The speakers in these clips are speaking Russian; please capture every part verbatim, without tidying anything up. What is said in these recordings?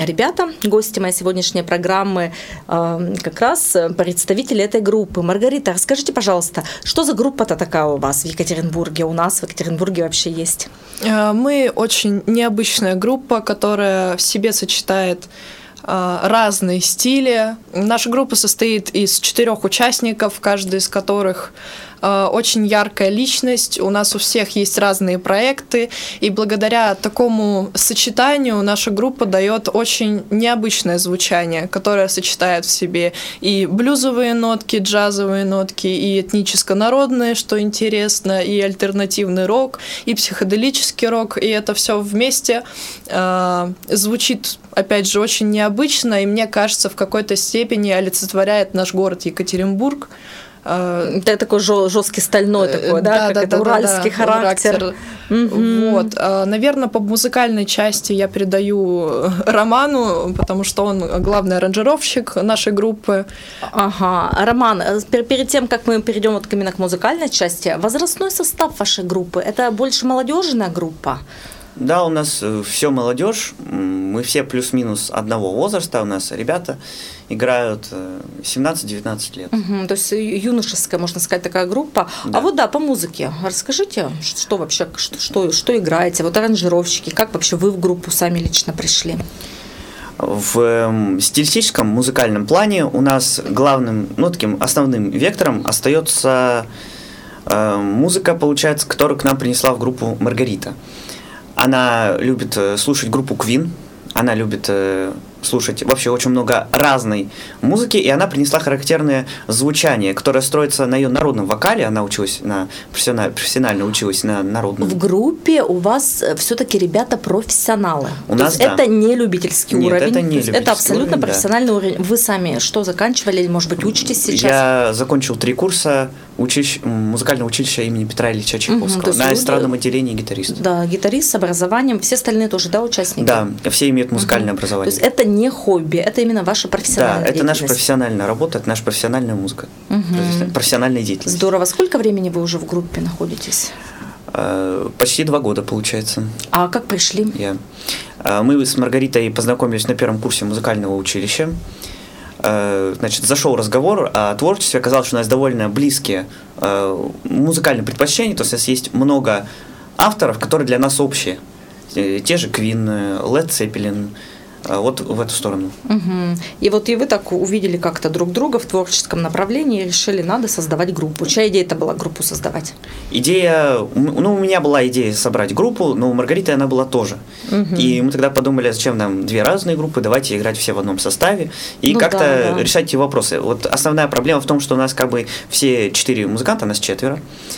Ребята, гости моей сегодняшней программы, как раз представители этой группы. Маргарита, расскажите, пожалуйста, что за группа-то такая у вас в Екатеринбурге? У нас в Екатеринбурге вообще есть? Мы очень необычная группа, которая в себе сочетает разные стили. Наша группа состоит из четырех участников, каждый из которых очень яркая личность. У нас у всех есть разные проекты, и благодаря такому сочетанию наша группа дает очень необычное звучание, которое сочетает в себе и блюзовые нотки, джазовые нотки, и этническо-народные, что интересно, и альтернативный рок, и психоделический рок, и это все вместе э, звучит, опять же, очень необычно, и мне кажется, в какой-то степени олицетворяет наш город Екатеринбург. Это такой жесткий стальной такой, да, да, как да, это да, уральский да, характер. характер. Mm-hmm. Вот, наверное, по музыкальной части я передаю Роману, потому что он главный аранжировщик нашей группы. Ага, Роман, перед тем, как мы перейдем вот именно к музыкальной части, возрастной состав вашей группы, это больше молодежная группа? Да, у нас все молодежь, мы все плюс-минус одного возраста, у нас ребята играют семнадцать-девятнадцать лет. Угу, то есть юношеская, можно сказать, такая группа. Да. А вот да, по музыке, расскажите, что вообще, что, что, что играете, вот аранжировщики, как вообще вы в группу сами лично пришли? В стилистическом музыкальном плане у нас главным, ну таким основным вектором остается э, музыка, получается, которую к нам принесла в группу Маргарита. Она любит слушать группу Queen, она любит слушать вообще очень много разной музыки, и она принесла характерное звучание, которое строится на ее народном вокале. Она училась на профессионально, профессионально училась на народном. В группе у вас все-таки ребята профессионалы. У То нас, есть да. Это не любительский Нет, уровень. Это, не любительский это абсолютно уровень, профессиональный да. уровень. Вы сами что заканчивали, или, может быть, учитесь сейчас? Я закончил три курса училищ... музыкального училища имени Петра Ильича Чайковского. Угу, на эстрадном отделении гитарист. Да, гитарист с образованием. Все остальные тоже, да, участники? Да, все имеют музыкальное угу. образование. То есть это не хобби, это именно ваша профессиональная деятельность. Да, это наша профессиональная работа, это наша профессиональная музыка, угу. профессиональная деятельность. Здорово. Сколько времени вы уже в группе находитесь? Почти два года, получается. А как пришли? Я. Мы с Маргаритой познакомились на первом курсе музыкального училища. Значит, зашел разговор о творчестве, оказалось, что у нас довольно близкие музыкальные предпочтения, то есть у нас есть много авторов, которые для нас общие. Те же Queen, Led Zeppelin, вот в эту сторону. Угу. И вот и вы так увидели как-то друг друга в творческом направлении и решили, надо создавать группу. Чья идея это была, группу создавать? Идея, ну, у меня была идея собрать группу, но у Маргариты она была тоже. Угу. И мы тогда подумали, зачем нам две разные группы, давайте играть все в одном составе и ну, как-то да, да. решать эти вопросы. Вот основная проблема в том, что у нас как бы все четыре музыканта, нас четверо.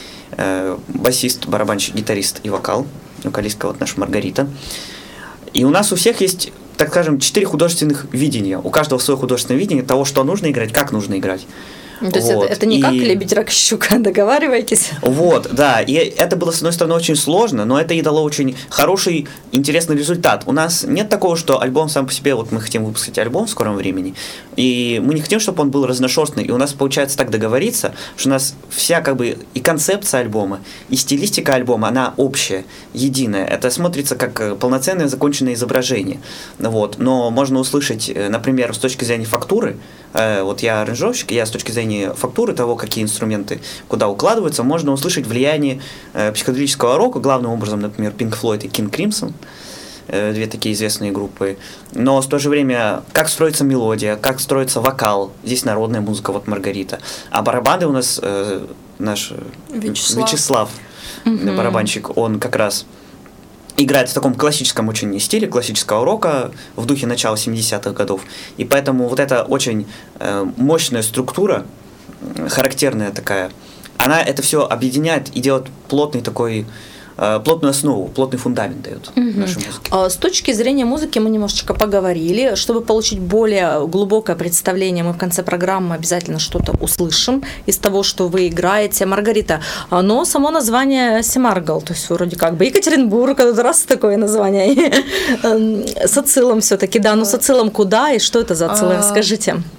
Басист, барабанщик, гитарист и вокал. Вокалистка вот наша Маргарита. И у нас у всех есть, так скажем, четыре художественных видения. У каждого свое художественное видение того, что нужно играть, как нужно играть. То есть вот. это, это не и... как лебедь, рак, щука, договариваетесь? Вот, да. И это было, с одной стороны, очень сложно, но это и дало очень хороший, интересный результат. У нас нет такого, что альбом сам по себе, вот мы хотим выпустить альбом в скором времени, и мы не хотим, чтобы он был разношерстный, и у нас получается так договориться, что у нас вся как бы и концепция альбома, и стилистика альбома, она общая, единая. Это смотрится как полноценное законченное изображение. Вот. Но можно услышать, например, с точки зрения фактуры, вот я аранжировщик, я с точки зрения фактуры того, какие инструменты куда укладываются, можно услышать влияние э, психоделического рока, главным образом, например, Pink Floyd и King Crimson, э, две такие известные группы. Но в то же время, как строится мелодия, как строится вокал, здесь народная музыка, вот Маргарита. А барабаны у нас э, наш Вячеслав, Вячеслав mm-hmm. барабанщик, он как раз играет в таком классическом очень стиле, классического рока, в духе начала семидесятых годов. И поэтому вот эта очень э, мощная структура, характерная такая, она это все объединяет и делает плотный такой, э, плотную основу, плотный фундамент дает угу. нашей музыке. А с точки зрения музыки мы немножечко поговорили. Чтобы получить более глубокое представление, мы в конце программы обязательно что-то услышим из того, что вы играете. Маргарита, но само название Семаргл, то есть вроде как бы Екатеринбург, раз такое название, с отсылом все-таки, да, но с отсылом куда и что это за отсылы, расскажите.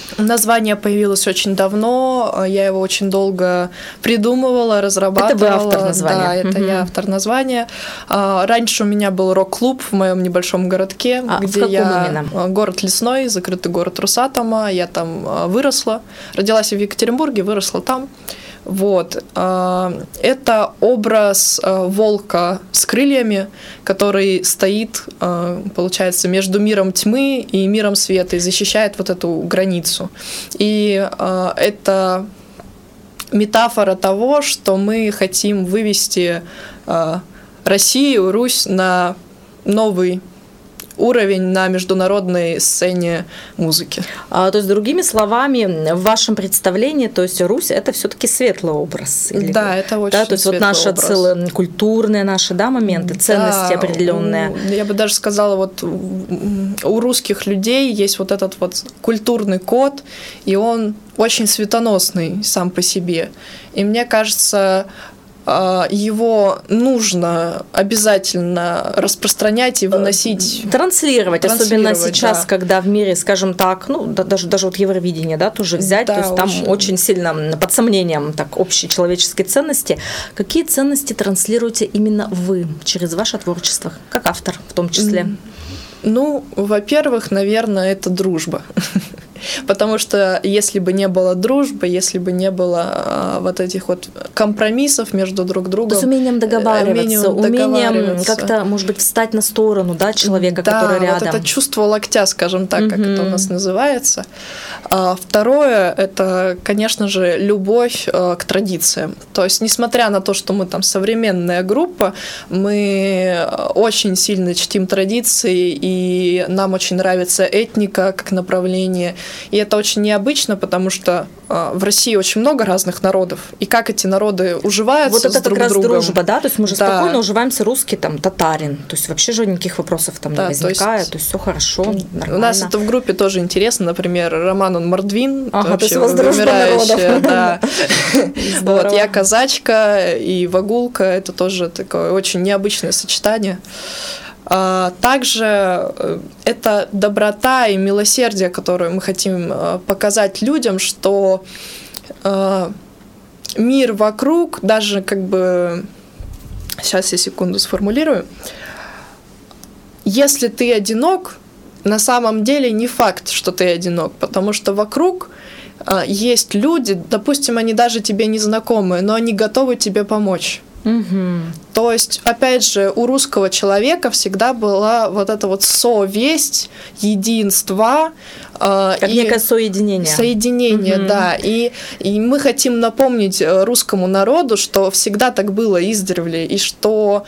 Название появилось очень давно, я его очень долго придумывала, разрабатывала. Это вы автор названия? Да, это угу. я автор названия. Раньше у меня был рок-клуб в моем небольшом городке, а где в каком я... именно? Город Лесной, закрытый город Росатома. Я там выросла. Родилась в Екатеринбурге, выросла там. Вот. Это образ волка с крыльями, который стоит, получается, между миром тьмы и миром света и защищает вот эту границу. И это метафора того, что мы хотим вывести Россию, Русь на новый уровень на международной сцене музыки. А, то есть, другими словами, в вашем представлении, то есть Русь – это все-таки светлый образ? Или, да, это очень да, то есть вот наши образ. Целые культурные наши, да, моменты, ценности да, определенные. У, я бы даже сказала, вот у русских людей есть вот этот вот культурный код, и он очень светоносный сам по себе. И мне кажется, его нужно обязательно распространять и выносить. Транслировать, Транслировать особенно сейчас, да. когда в мире, скажем так, ну, да, даже, даже вот Евровидение, да, тоже взять, да, то есть там очень... очень сильно под сомнением так общие человеческие ценности. Какие ценности транслируете именно вы через ваше творчество, как автор в том числе? Ну, во-первых, наверное, это дружба. Потому что если бы не было дружбы, если бы не было а, вот этих вот компромиссов между друг другом... То есть умением договариваться, умением, умением как-то, может быть, встать на сторону, да, человека, да, который рядом. Да, вот это чувство локтя, скажем так, как mm-hmm. это у нас называется. А второе, это, конечно же, любовь а, к традициям. То есть, несмотря на то, что мы там современная группа, мы очень сильно чтим традиции, и нам очень нравится этника как направление. И это очень необычно, потому что э, в России очень много разных народов, и как эти народы уживаются вот это с друг как раз другом. дружба, да, то есть мы же да. спокойно уживаемся, русский, там, татарин, то есть вообще же никаких вопросов там да, не возникает, то есть, то есть все хорошо, нормально. У нас это в группе тоже интересно, например, Роман он мордвин, ага, вообще то есть вымирающая, да. Вот, я казачка и вагулка, это тоже такое очень необычное сочетание. Также это доброта и милосердие, которое мы хотим показать людям, что мир вокруг, даже как бы... Сейчас я секунду сформулирую. Если ты одинок, на самом деле не факт, что ты одинок, потому что вокруг есть люди, допустим, они даже тебе не знакомые, но они готовы тебе помочь. Угу. То есть, опять же, у русского человека всегда была вот эта вот совесть, единство. Как и некое соединение. Соединение, угу. да. И, и мы хотим напомнить русскому народу, что всегда так было издревле, и что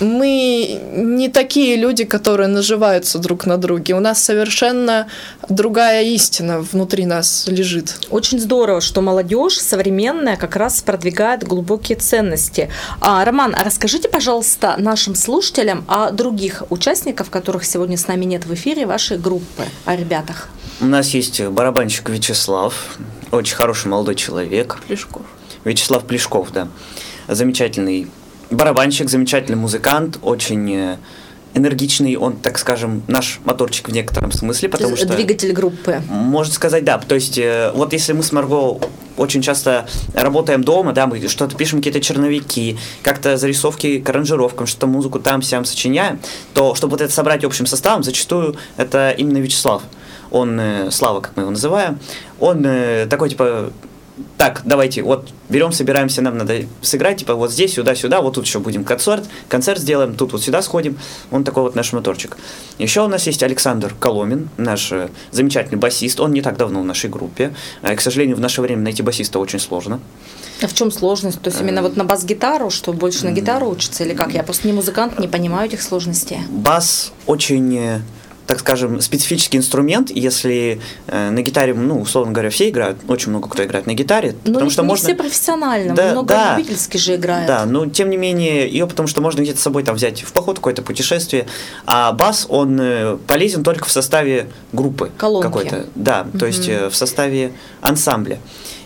мы не такие люди, которые наживаются друг на друге. У нас совершенно другая истина внутри нас лежит. Очень здорово, что молодежь современная как раз продвигает глубокие ценности. А, Роман, а расскажите, пожалуйста, нашим слушателям о других участниках, которых сегодня с нами нет в эфире, вашей группы, о ребятах. У нас есть барабанщик Вячеслав, очень хороший молодой человек. Плешков. Вячеслав Плешков, да. Замечательный барабанщик, замечательный музыкант, очень энергичный, он, так скажем, наш моторчик в некотором смысле, потому что... Двигатель группы. Можно сказать, да. То есть, вот если мы с Марго очень часто работаем дома, да, мы что-то пишем, какие-то черновики, как-то зарисовки к аранжировкам, что-то музыку там-сям сочиняем, то, чтобы вот это собрать общим составом, зачастую это именно Вячеслав. Он, Слава, как мы его называем, он такой, типа... Так, давайте, вот берем, собираемся, нам надо сыграть, типа вот здесь, сюда, сюда, вот тут еще будем концерт, концерт сделаем, тут вот сюда сходим. Он такой вот наш моторчик. Еще у нас есть Александр Коломин, наш замечательный басист. Он не так давно в нашей группе. К сожалению, в наше время найти басиста очень сложно. А в чем сложность? То есть именно вот на бас-гитару, что больше на гитару учиться или как? Я просто не музыкант, не понимаю этих сложностей. Бас очень... так скажем, специфический инструмент, если э, на гитаре, ну, условно говоря, все играют, очень много кто играет на гитаре, но потому не, что не можно... все профессионально, да, много да, любительски же играют. Да, но тем не менее, ее потому что можно где-то с собой там взять в поход, какое-то путешествие, а бас, он э, полезен только в составе группы. Колонки. Какой-то. Да, угу. то есть э, в составе ансамбля.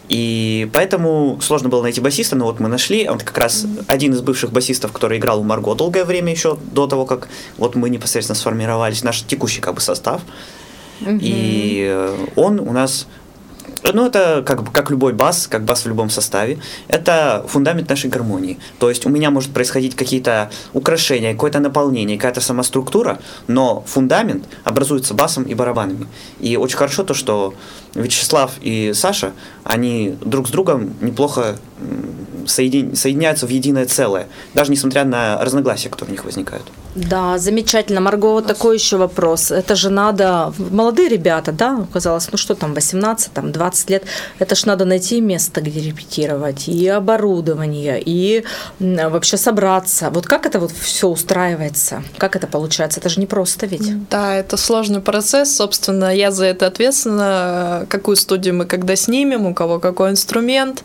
И поэтому сложно было найти басиста, но вот мы нашли, он как раз mm-hmm. один из бывших басистов, который играл у Марго долгое время еще до того, как вот мы непосредственно сформировались, наш текущий как бы состав. Mm-hmm. И он у нас Ну, это как, как любой бас, как бас в любом составе. Это фундамент нашей гармонии. То есть у меня может происходить какие-то украшения, какое-то наполнение, какая-то сама структура, но фундамент образуется басом и барабанами. И очень хорошо то, что Вячеслав и Саша, они друг с другом неплохо соедин... соединяются в единое целое, даже несмотря на разногласия, которые у них возникают. Да, замечательно. Марго, вот такой еще вопрос. Это же надо, молодые ребята, да, казалось, ну что там, восемнадцать, там, двадцать лет, это ж надо найти место, где репетировать, и оборудование, и вообще собраться. Вот как это вот все устраивается? Как это получается? Это же непросто ведь. Да, это сложный процесс, собственно, я за это ответственна, какую студию мы когда снимем, у кого какой инструмент.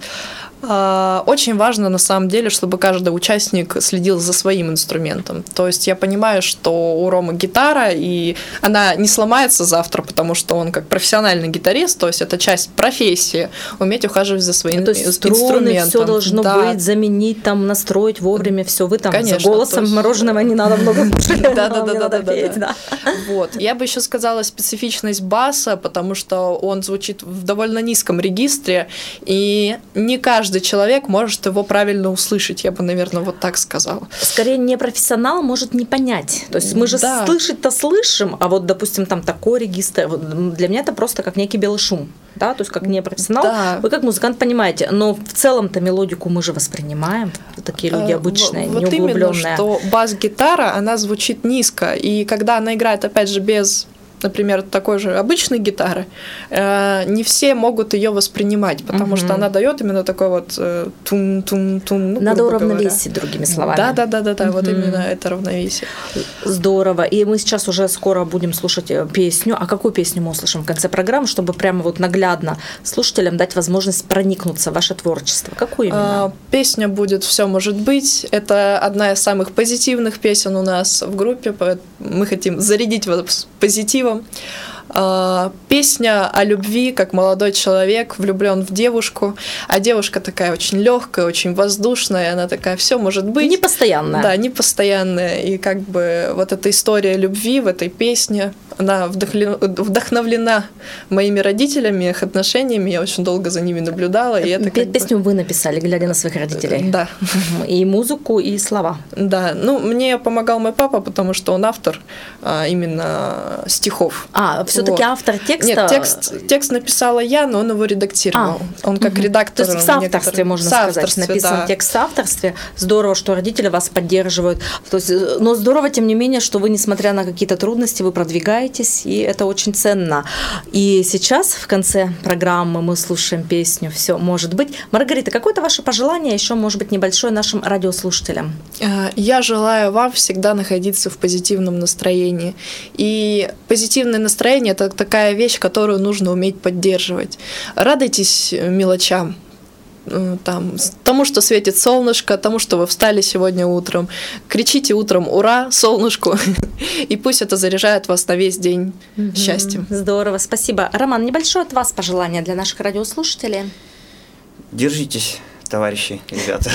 Очень важно, на самом деле, чтобы каждый участник следил за своим инструментом. То есть я понимаю, что у Ромы гитара, и она не сломается завтра, потому что он как профессиональный гитарист, то есть это часть профессии, уметь ухаживать за своим то есть инструментом. Все должно да. быть, заменить, там, настроить вовремя все. Вы там Конечно, за голосом есть... мороженого не надо много Да-да-да. Вот. Я бы еще сказала специфичность баса, потому что он звучит в довольно низком регистре, и не каждый человек может его правильно услышать, я бы, наверное, вот так сказала. Скорее, непрофессионал может не понять. То есть мы же да. слышать-то слышим, а вот, допустим, там такой регистр, для меня это просто как некий белый шум. Да, то есть как непрофессионал, да. вы как музыкант понимаете, но в целом-то мелодику мы же воспринимаем, такие люди обычные, вот неуглубленные. Вот именно, что бас-гитара, она звучит низко, и когда она играет, опять же, без... например, такой же обычной гитары, э, не все могут ее воспринимать, потому угу. что она дает именно такой вот э, тун-тун-тун. Ну, надо уравновесить, другими словами. Да, да, да, да, да, угу. вот именно это равновесие. Здорово. И мы сейчас уже скоро будем слушать песню. А какую песню мы услышим в конце программы, чтобы прямо вот наглядно слушателям дать возможность проникнуться в ваше творчество? Какую именно? А, песня будет «Все может быть». Это одна из самых позитивных песен у нас в группе. Мы хотим зарядить вас позитивом. Песня о любви, как молодой человек влюблен в девушку, а девушка такая очень легкая, очень воздушная, она такая, все может быть. Непостоянная. Да, непостоянная. И как бы вот эта история любви в этой песне, она вдохновлена моими родителями, их отношениями, я очень долго за ними наблюдала. И это песню бы... вы написали, глядя на своих родителей? Да. И музыку, и слова? Да, ну мне помогал мой папа, потому что он автор именно стихов. А, все-таки вот. Автор текста? Нет, текст, текст написала я, но он его редактировал. А, он как угу. редактор. То есть в соавторстве, некоторых... можно сказать, написан да. текст в соавторстве. Здорово, что родители вас поддерживают. То есть, но здорово, тем не менее, что вы, несмотря на какие-то трудности, вы продвигаетесь, и это очень ценно. И сейчас, в конце программы, мы слушаем песню «Все может быть». Маргарита, какое-то ваше пожелание, еще, может быть, небольшое нашим радиослушателям? Я желаю вам всегда находиться в позитивном настроении. И позитивное настроение – это такая вещь, которую нужно уметь поддерживать. Радуйтесь мелочам, там, тому, что светит солнышко, тому, что вы встали сегодня утром. Кричите утром «Ура!» солнышку, и пусть это заряжает вас на весь день mm-hmm. счастьем. Здорово, спасибо. Роман, небольшое от вас пожелание для наших радиослушателей. Держитесь, товарищи, ребята.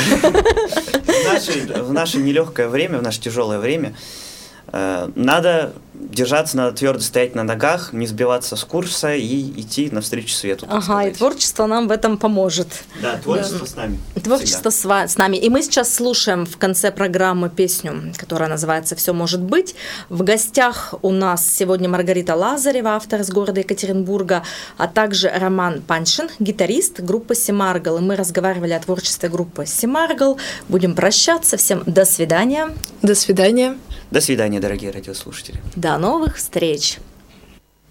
В наше нелегкое время, в наше тяжелое время надо держаться, надо твердо стоять на ногах, не сбиваться с курса и идти навстречу свету. Ага, сказать. И творчество нам в этом поможет. Да, творчество да. с нами. Творчество с, с нами. И мы сейчас слушаем в конце программы песню, которая называется «Все может быть». В гостях у нас сегодня Маргарита Лазарева, автор из города Екатеринбурга, а также Роман Паншин, гитарист группы Семаргл. И мы разговаривали о творчестве группы Семаргл. Будем прощаться. Всем до свидания. До свидания. До свидания, дорогие радиослушатели. До новых встреч!